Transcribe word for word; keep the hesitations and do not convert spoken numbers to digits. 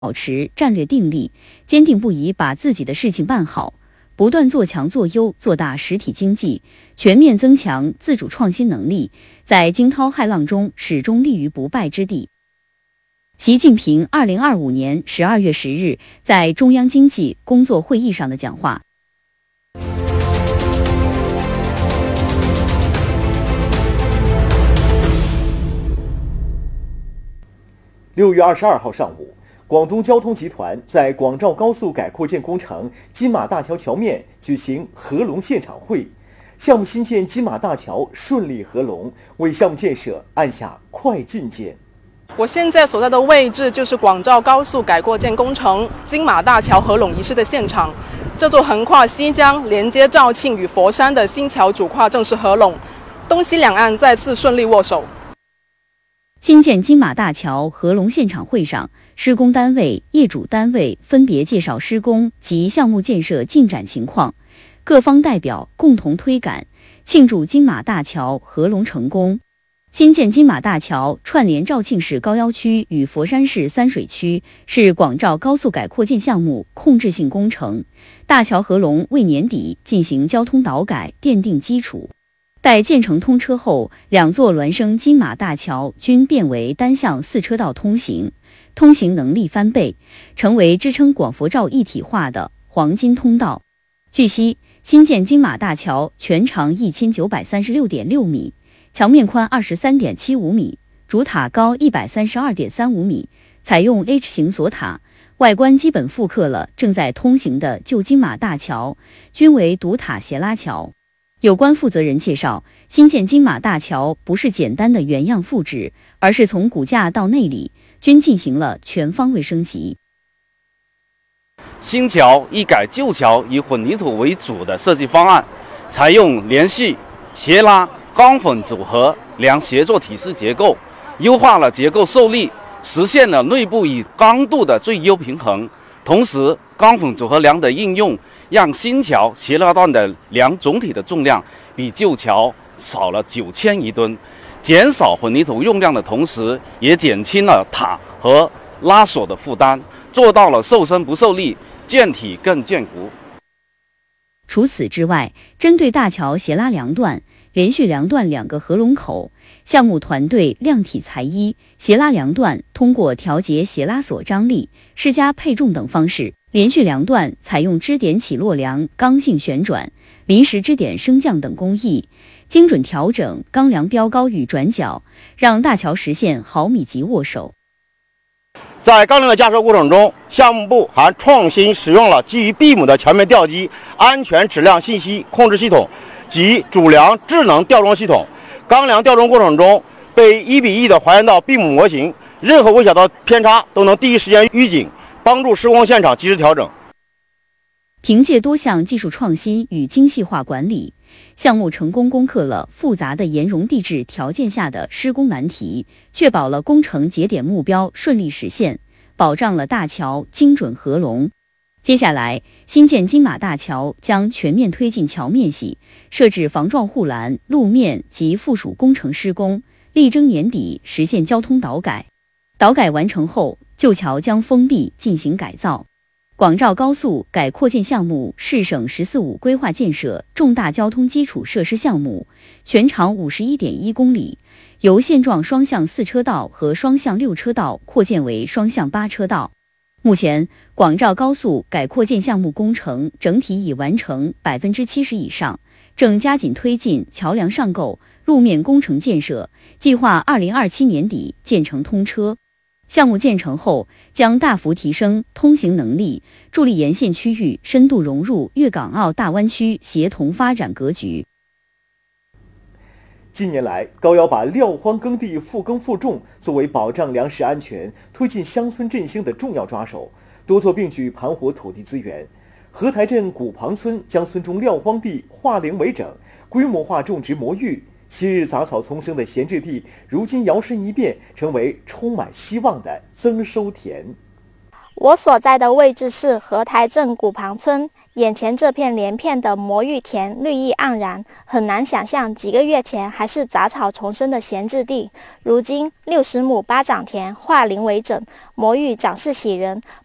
保持战略定力，坚定不移把自己的事情办好，不断做强做优做大实体经济，全面增强自主创新能力，在惊涛骇浪中始终立于不败之地。习近平二零二五年十二月十日在中央经济工作会议上的讲话。 六月二十二号上午，广东交通集团在广肇高速改扩建工程金马大桥桥面举行合龙现场会，项目新建金马大桥顺利合龙，为项目建设按下快进键。 我现在所在的位置就是广肇高速改扩建工程金马大桥合龙仪式的现场。这座横跨西江、连接肇庆与佛山的新桥主跨正式合龙，东西两岸再次顺利握手。 新建金马大桥合龙现场会上，施工单位、业主单位分别介绍施工及项目建设进展情况，各方代表共同推杆，庆祝金马大桥合龙成功。新建金马大桥串联肇庆市高要区与佛山市三水区，是广肇高速改扩建项目控制性工程，大桥合龙为年底进行交通导改奠定基础。待建成通车后，两座孪生金马大桥均变为单向四车道通行，通行能力翻倍，成为支撑广佛肇一体化的黄金通道。据悉，新建金马大桥全长一千九百三十六点六米，桥面宽二十三点七五米，主塔高一百三十二点三五米，采用 H 型锁塔，外观基本复刻了正在通行的旧金马大桥，均为独塔斜拉桥。有关负责人介绍，新建金马大桥不是简单的原样复制，而是从骨架到内里均进行了全方位升级。 新桥一改旧桥以混凝土为主的设计方案，采用连续、斜拉、钢混组合梁协作体式结构，优化了结构受力，实现了内部与刚度的最优平衡。同时，钢混组合梁的应用让新桥斜拉段的梁总体的重量比旧桥少了九千余吨，减少混凝土用量的同时，也减轻了塔和拉锁的负担，做到了受身不受力，建体更坚固。 除此之外，针对大桥斜拉梁段、连续梁段两个合龙口，项目团队量体裁衣，斜拉梁段通过调节斜拉锁张力、施加配重等方式，连续梁段采用支点起落梁刚性旋转、临时支点升降等工艺，精准调整钢梁标高与转角，让大桥实现毫米级握手。 在钢梁的架设过程中，项目部还创新使用了基于 B 母的桥面吊机安全质量信息控制系统及主梁智能吊装系统。钢梁吊装过程中被一比一的还原到 B 母模型，任何微小的偏差都能第一时间预警，帮助施工现场及时调整。 凭借多项技术创新与精细化管理，项目成功攻克了复杂的岩溶地质条件下的施工难题，确保了工程节点目标顺利实现，保障了大桥精准合龙。接下来，新建金马大桥将全面推进桥面系，设置防撞护栏、路面及附属工程施工，力争年底实现交通导改。导改完成后，旧桥将封闭进行改造。广肇高速改扩建项目是省“十四五”规划建设重大交通基础设施项目，全长 五十一点一公里，由现状双向四车道和双向六车道扩建为双向八车道。目前，广肇高速改扩建项目工程整体已完成 百分之七十 以上，正加紧推进桥梁上构、路面工程建设，计划二零二七年底建成通车。项目建成后，将大幅提升通行能力，助力沿线区域深度融入粤港澳大湾区协同发展格局。 近年来，高要把撂荒耕地复耕复种作为保障粮食安全、推进乡村振兴的重要抓手，多做并举盘活土地资源。河台镇古庞村将村中撂荒地化零为整，规模化种植魔芋。昔日杂草丛生的闲置地，如今摇身一变，成为充满希望的增收田。 我所在的位置是河台镇古庞村， 眼前这片连片的魔芋田绿意盎然，很难想象几个月前还是杂草丛生的闲置地，如今六十亩巴掌田化林为整，魔芋长势喜人，